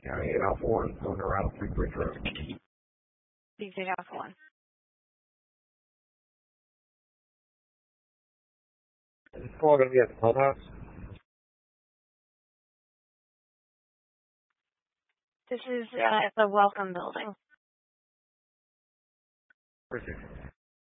County 8 Alpha 1, going around 3 Bridge Road. These 8 Alpha 1. Is this call going to be at the clubhouse? This is at the Welcome Building. Perfect.